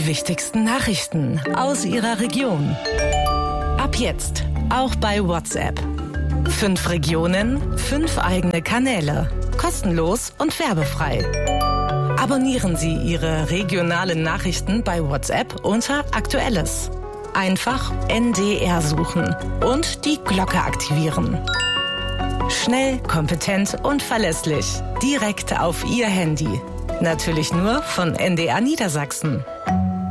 Die wichtigsten Nachrichten aus Ihrer Region. Ab jetzt auch bei WhatsApp. 5 Regionen, 5 eigene Kanäle. Kostenlos und werbefrei. Abonnieren Sie Ihre regionalen Nachrichten bei WhatsApp unter Aktuelles. Einfach NDR suchen und die Glocke aktivieren. Schnell, kompetent und verlässlich. Direkt auf Ihr Handy. Natürlich nur von NDR Niedersachsen.